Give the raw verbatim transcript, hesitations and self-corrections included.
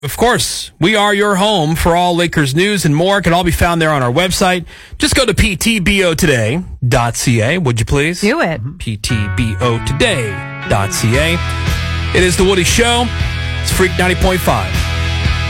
Of course, we are your home for all Lakers news and more. It can all be found there on our website. Just go to p t b o today dot c a, would you please? Do it. p t b o today dot c a. It is The Woody Show. It's Freak ninety point five.